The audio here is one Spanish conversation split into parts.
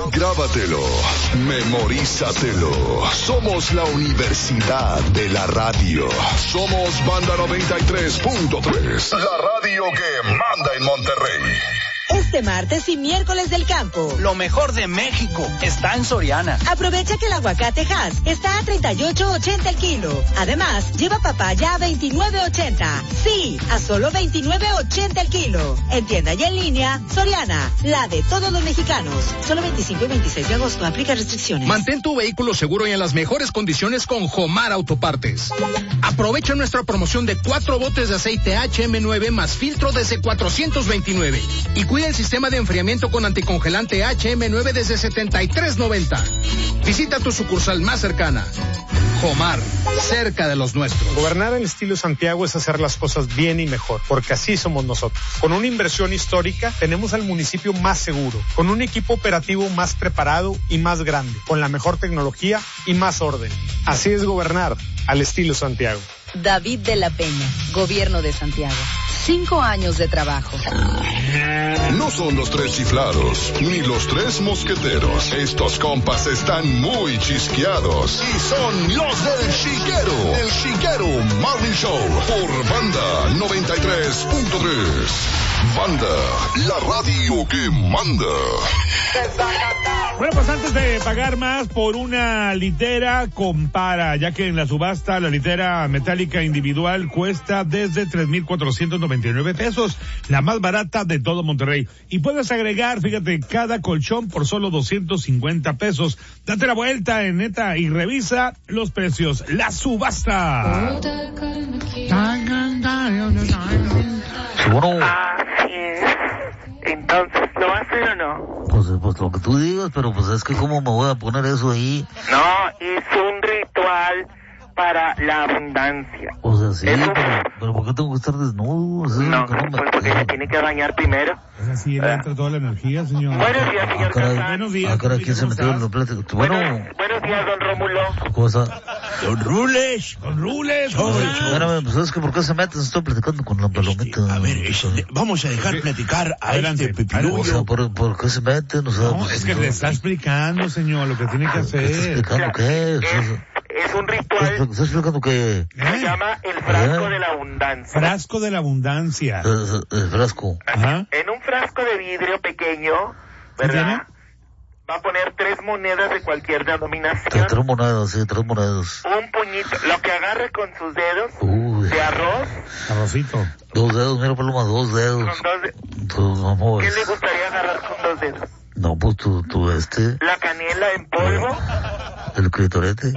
Grábatelo, memorízatelo. Somos la Universidad de la Radio. Somos Banda 93.3. La radio que manda en Monterrey. Este martes y miércoles del campo. Lo mejor de México está en Soriana. Aprovecha que el aguacate Hass está a $38.80 el kilo. Además, lleva papaya a $29.80. Sí, a solo $29.80 el kilo. En tienda y en línea, Soriana, la de todos los mexicanos. Solo 25 y 26 de agosto. Aplica restricciones. Mantén tu vehículo seguro y en las mejores condiciones con Jomar Autopartes. Aprovecha nuestra promoción de 4 botes de aceite HM9 más filtro desde $429. Y cuida el sistema de enfriamiento con anticongelante HM9 desde $73.90. Visita tu sucursal más cercana. Jomar, cerca de los nuestros. Gobernar al estilo Santiago es hacer las cosas bien y mejor, porque así somos nosotros. Con una inversión histórica, tenemos al municipio más seguro, con un equipo operativo más preparado y más grande, con la mejor tecnología y más orden. Así es gobernar al estilo Santiago. David de la Peña, Gobierno de Santiago. 5 años de trabajo. No son los 3 chiflados, ni los 3 mosqueteros. Estos compas están muy chisqueados. Y son los del Chiquero. El Chiquero Morning Show. Por Banda 93.3. Banda, la radio que manda. Bueno, pues antes de pagar más por una litera, compara, ya que en la subasta la litera metálica individual cuesta desde 3,499 pesos, la más barata de todo Monterrey. Y puedes agregar, fíjate, cada colchón por solo 250 pesos. Date la vuelta en Neta y revisa los precios. La subasta. Seguro. Así es. Entonces, ¿lo va a hacer o no? Pues lo que tú digas, pero pues es que cómo me voy a poner eso ahí. No, es un ritual para la abundancia. O sea, sí, pero ¿por qué tengo que estar desnudo? O sea, no, pues porque se tiene que bañar primero. Es así, le entra toda la energía, señor. Buenos días, señor Casán. Buenos días. ¿Quién se metió en los pláticos? Buenos días, don Rómulo. Cosa. Don Rules. Espérame, pues es que ¿por qué se meten? Estoy platicando con la palomita. A ver, vamos a dejar platicar a este pepilullo. O sea, ¿por qué se meten? O sea, no, es que le está explicando, señor, lo que tiene que hacer. ¿Está explicando qué? Es un ritual. ¿Está explicando qué? Se llama el frasco de la abundancia. Frasco de la abundancia. El frasco. Ajá. En un frasco de vidrio pequeño, ¿verdad? Va a poner 3 monedas de cualquier denominación. 3 monedas, sí, 3 monedas. Un puñito, lo que agarre con sus dedos de arroz. Arrocito. 2 dedos, mira, Paloma, 2 dedos. Con 2 dedos. ¿Qué le gustaría agarrar con 2 dedos? No, pues tú La canela en polvo. El clitorete.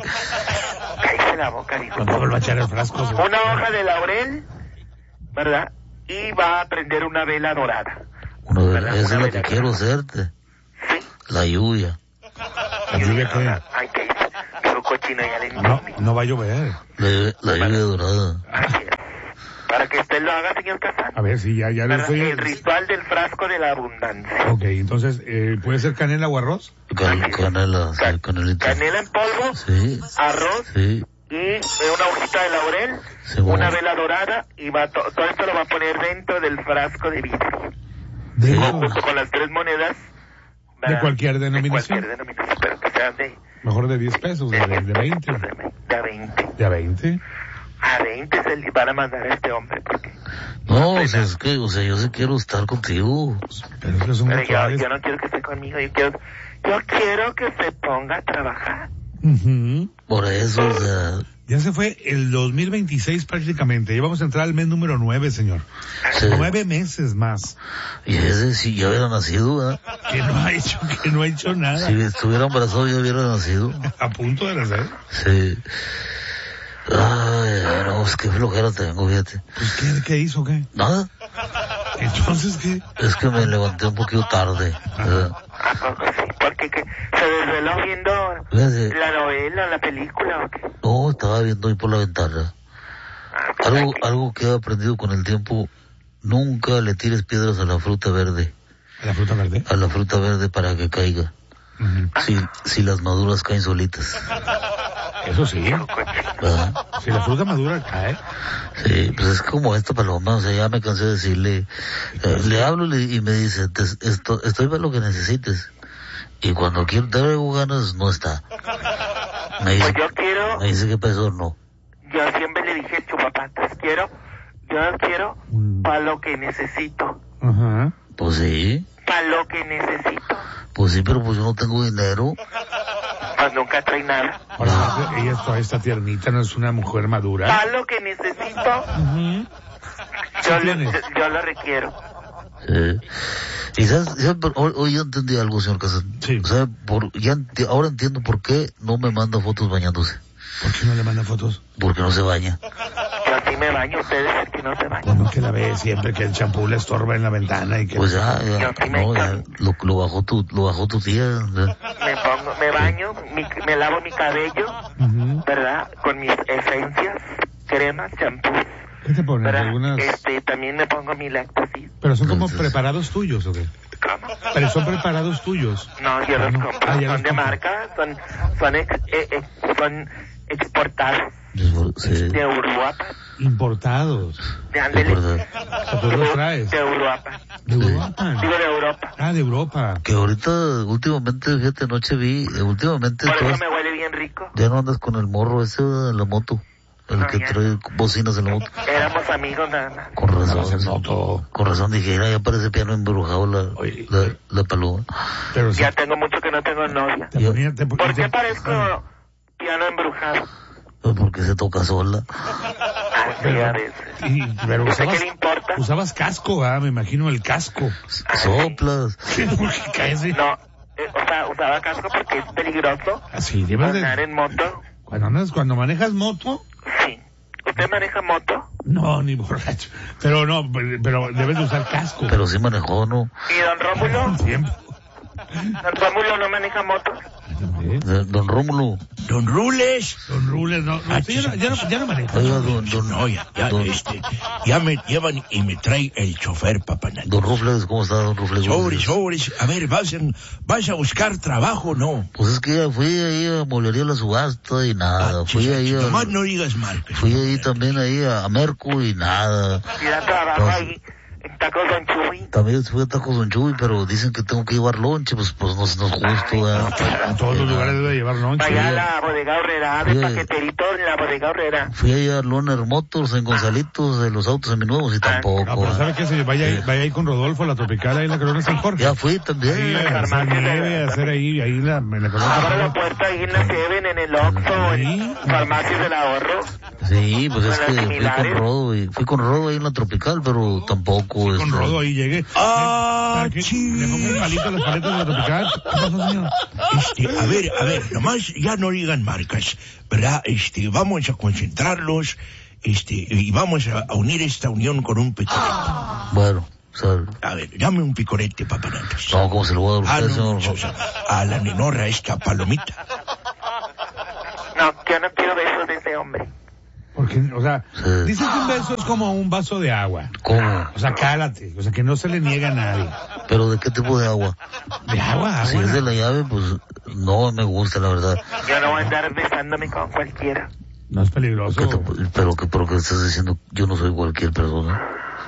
Cállese la boca, dijo. No vuelva a echar el frasco. Una hoja de laurel, ¿verdad? Y va a prender una vela dorada. Esa es la que quiero hacerte. Sí. La lluvia. ¿La lluvia qué? Ay, qué cochino, ya le entendí. No va a llover. La lluvia dorada. Así es. Para que usted lo haga, señor Casán. A ver, si ya le estoy... El ritual del frasco de la abundancia. Ok, entonces, ¿puede ser canela o arroz? Canela, sí, canelita. Canela en polvo. Sí. Arroz. Sí. Y una hojita de laurel. Sí, una vela dorada. Y todo esto lo va a poner dentro del frasco de vidrio. Junto con las 3 monedas. ¿verdad? De cualquier denominación. Pero que sea de... Mejor de 10 pesos, de 20. De a 20. ¿De a 20? A 20 se le van a mandar a este hombre, porque... No, o sea, es que, yo sí quiero estar contigo. Pero es que son rituales. Yo no quiero que esté conmigo, yo quiero que se ponga a trabajar. Por eso, o sea... Ya se fue el 2026 prácticamente. Ya vamos a entrar al mes número 9, señor. Sí. 9 meses más. Y ese sí ya hubiera nacido, ¿eh? Que no ha hecho nada. Si estuviera embarazado ya hubiera nacido. A punto de nacer. Sí. Ay, no, es que flojera tengo, fíjate. Pues, ¿qué hizo, qué? Nada. ¿Entonces qué? Es que me levanté un poquito tarde. Porque se desveló viendo la novela, la película, ¿o qué? No, estaba viendo ahí por la ventana. Algo que he aprendido con el tiempo, nunca le tires piedras a la fruta verde. ¿A la fruta verde? A la fruta verde para que caiga. Si las maduras caen solitas. Eso sí. ¿Verdad? Si la fruta madura cae. Sí, pues es como esta paloma, o sea, ya me cansé de decirle, le hablo y me dice, estoy para lo que necesites. Y cuando traigo ganas, no está. Me dice, pues me dice que peso no. Yo siempre le dije chupapatas, yo quiero para lo que necesito. Ajá. Pues sí. Para lo que necesito. Pues sí, pero pues yo no tengo dinero. Pues nunca trae nada. Ahora, ella todavía está tiernita, no es una mujer madura. Para lo que necesito, yo lo requiero. Y sabes, hoy yo entendí algo, señor Casas. Sí. O sea, ahora entiendo por qué no me manda fotos bañándose. ¿Por qué no le manda fotos? Porque no se baña. Yo así me baño, ustedes es que no se bañan. Bueno, que la ve siempre que el champú le estorba en la ventana y que... Pues ya lo bajó tu tía. Me baño, me lavo mi cabello, ¿verdad? Con mis esencias, cremas, champús. ¿Qué te pones? Algunas... También me pongo mi Lactacid. ¿Pero son como preparados tuyos o qué? ¿Cómo? ¿Pero son preparados tuyos? No, yo los compro. Son de marca, son exportados. Sí. De Europa. Importados. De Ándele. O sea, ¿tú los traes? De Europa. ¿De Europa? Digo de Europa. Ah, de Europa. Que ahorita, últimamente, fíjate, anoche vi, últimamente... Por eso me huele bien rico. Ya no andas con el morro ese de la moto. El que trae bocinas en la moto. Éramos amigos nada más. Con razón dije, ya parece piano embrujado la paloma. Pero ya tengo mucho que no tengo novia. ¿Por qué parezco piano embrujado? Pues porque se toca sola. Pero ¿qué le importa? Usabas casco, me imagino el casco. Soplas. ¿Por qué caes? No, usaba casco porque es peligroso. Así, debes de... andar en moto. Cuando manejas moto... Sí. ¿Usted maneja moto? No, ni borracho. Pero debes de usar casco. Pero sí manejó, ¿no? ¿Y don Rómulo? Siempre. ¿Don Rómulo no maneja moto? Don Rómulo. Don Rules, no, ya no maneja. Oiga, ya me llevan y me trae el chofer, papanal. Don Rufles, ¿cómo está, don Rufles? Sobres, a ver, ¿vas a buscar trabajo o no? Pues es que ya fui ahí a Molería La Subasta y nada, nomás no digas mal. Fui ahí también ahí a Merco y nada. ¿Y da trabajo ahí? Tacos Don Chuy. También fui a Tacos Don Chuy, pero dicen que tengo que llevar lonche, pues no es justo. A todos los lugares debe llevar lonche. Allá a la bodega Horrera, de paqueterito en la bodega Horrera. Fui allá a Loner Motors en Gonzalitos, de los autos seminuevos y tampoco. No, pero ¿sabe qué? Se vaya ahí con Rodolfo a la Tropical, ahí en la Colonia San Jorge. Ya fui también. Sí, a hacer nieve, a hacer ahí en la Colonia San Abra Jorge. la puerta ahí en la Seven, en el Oxxo, en Farmacias del Ahorro. Sí, pues es que fui con Rodo ahí en la Tropical, pero tampoco. Con Rodo ahí llegué. ¿Le pongo un palito a las paletas de la Tropical? ¿Qué pasó, señor? A ver, nomás ya no digan marcas, ¿verdad? Vamos a concentrarlos, y vamos a unir esta unión con un picorete. Bueno, a ver, dame un picorete, papanatas. No, ¿cómo se lo voy a dar a usted, señor? A la nenorra esta palomita. No, yo no quiero besos de ese hombre. Porque, dicen que un beso es como un vaso de agua. ¿Cómo? O sea, cálate, que no se le niega a nadie. ¿Pero de qué tipo de agua? De agua. Si es de la llave, pues no me gusta, la verdad. Yo no voy a andar besándome con cualquiera. No es peligroso. ¿Pero qué estás diciendo? Yo no soy cualquier persona.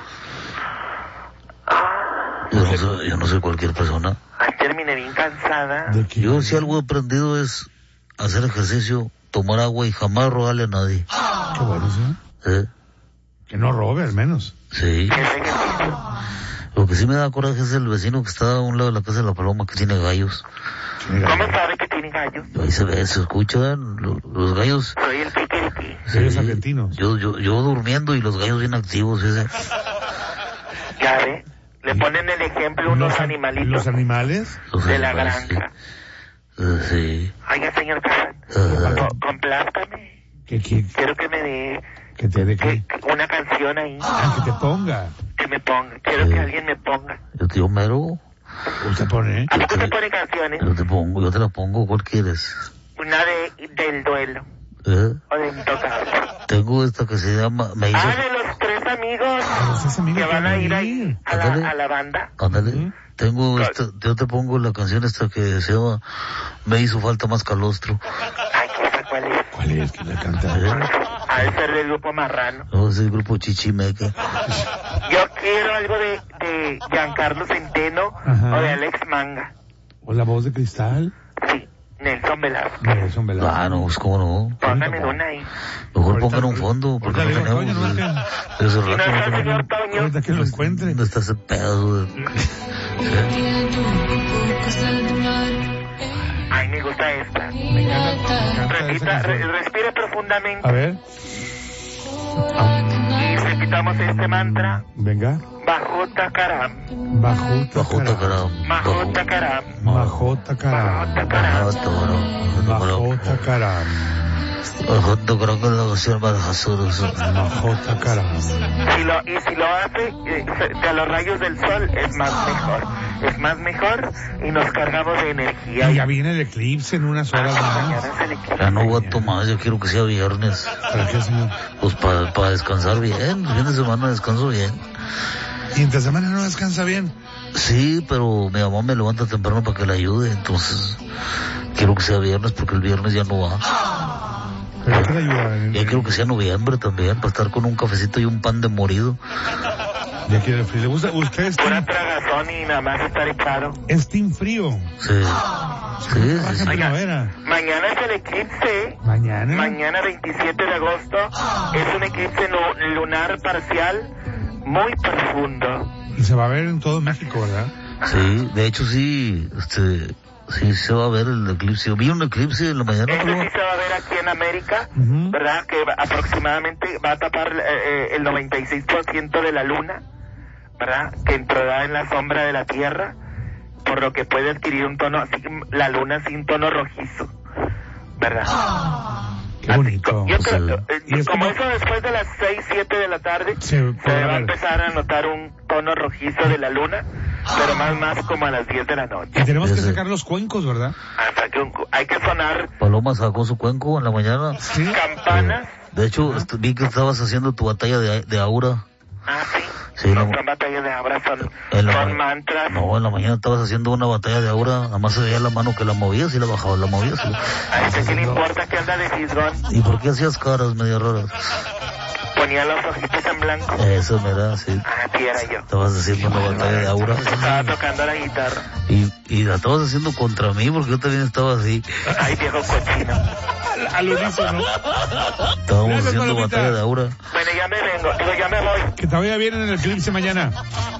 Yo no soy cualquier persona. Terminé bien cansada. Yo si algo he aprendido es hacer ejercicio, tomar agua y jamás robarle a nadie. Qué bueno, ¿sí? Que no robe, al menos. Sí. Lo que sí me da coraje es el vecino que está a un lado de la casa de la Paloma, que tiene gallos. ¿Cómo sabe que tiene gallos? Ahí se escuchan los gallos. Soy el piquete. Sí, los argentinos. Yo durmiendo y los gallos bien activos, ese. Ya ve. Le ponen el ejemplo unos animalitos. ¿Los animales? De la granja. Sí. Oiga, señor Casal, complázcame. ¿Qué? Quiero que me dé... ¿Que te dé qué? Una canción ahí. Que te ponga. Que me ponga. Quiero que alguien me ponga. Yo te mero. ¿Usted pone? ¿A poco te pone canciones? Yo te la pongo. ¿Cuál quieres? Una del duelo. O de Intocable. Tengo esta que se llama... de los tres amigos que van a ir ahí a la banda. Ándale. Tengo yo te pongo la canción esta que se llama Me hizo falta más calostro. Ay, ¿cuál es? ¿Cuál es que la canta? A ese es del grupo Marrano. No, es el grupo Chichimeca. Yo quiero algo de Giancarlo Centeno o de Alex Manga. ¿O la voz de cristal? Sí, Nelson Velasco. Nelson Velasco. Ah, no, pues cómo no. Póngame una ahí. Mejor pongan un fondo, porque no tenemos. Eso Y no está el señor Toño. Ahorita que lo encuentre. No está ese pedo. Ay, me gusta esta. Me encanta Repita, esa canción. respire profundamente. A ver. Y repitamos este mantra. Venga. Bajota Karam. Bajota Karam. Bajota Karam. Bajota Karam. Bajota Karam. Bajota Karam. Bajota Karam es la canción más jazurosa. Bajota Karam. Si lo hace a los rayos del sol es más mejor. Es más mejor y nos cargamos de energía. Y ya viene el eclipse en unas horas Mañana más. es el eclipse. Ya no aguanto más, yo quiero que sea viernes. ¿Para qué, señor? Pues para descansar bien, el fin de semana descanso bien. ¿Y entre semana no descansa bien? Sí, pero mi mamá me levanta temprano para que la ayude, entonces quiero que sea viernes porque el viernes ya no va. ¿Pero qué le ayuda? Ya quiero que sea noviembre también, para estar con un cafecito y un pan de morido. Ya quiere el frío. ¿Le gusta? ¿Usted es Pura team, tragazón y nada más estar echado. es team frío? Sí. Sí. Baja primavera. Mañana es el eclipse. ¿Mañana? Mañana 27 de agosto es un eclipse lunar parcial muy profundo. Y se va a ver en todo México, ¿verdad? Sí, de hecho sí, sí se va a ver el eclipse. Vi un eclipse en la mañana. Este sí se va a ver aquí en América, ¿verdad? Que aproximadamente va a tapar el 96% de la luna, ¿verdad? Que entrará en la sombra de la Tierra, por lo que puede adquirir un tono, así, la luna sin tono rojizo, ¿verdad? Qué bonito. Yo creo, Y es como como- eso después de las 6, 7 de la tarde, Se se podrá va a ver. empezar a notar un tono rojizo de la luna, pero más como a las 10 de la noche. Y tenemos que Ese. sacar los cuencos, ¿verdad? Hasta que hay que sonar Paloma sacó su cuenco en la mañana. Sí. campanas. De hecho, vi que estabas haciendo tu batalla de aura. Ah, sí. Sí, No no. son batallas de abra, En la son ma- mantras. No, en la mañana estabas haciendo una batalla de aura, nada más se veía la mano que la movías y la bajabas, la movías. A este que le importa que anda de fisgón. ¿Y por qué hacías caras medio raras? Ponía los ojitos en blanco. Eso, mira, sí. Ah, sí, era yo. Estabas haciendo una batalla de aura. Estaba tocando la guitarra. Y la estabas haciendo contra mí porque yo también estaba así. Ay, viejo cochino. Al unísono. Estábamos Gracias, haciendo Palomita. batalla de aura. Bueno, ya me vengo. Digo, ya me voy. Que te vaya bien en el eclipse mañana.